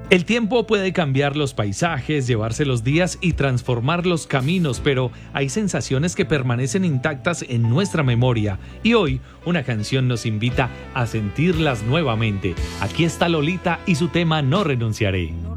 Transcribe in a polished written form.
El tiempo puede cambiar los paisajes, llevarse los días y transformar los caminos, pero hay sensaciones que permanecen intactas en nuestra memoria y hoy una canción nos invita a sentirlas nuevamente. Aquí está Lolita y su tema No renunciaré.